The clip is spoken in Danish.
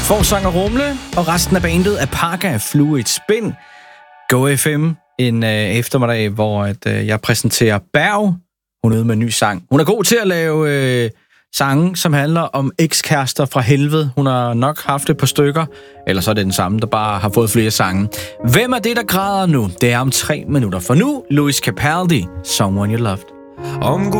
Forsanger Rumle og resten af bandet Apaga Fluid Spin. Go FM en eftermiddag, hvor jeg præsenterer Berg. Hun er ude med en ny sang. Hun er god til at lave sange, som handler om ekskærester fra helvede. Hun har nok haft et par stykker, eller så er det den samme, der bare har fået flere sange. Hvem er det, der græder nu? Det er om 3 minutter. For nu, Lewis Capaldi, Someone You Loved.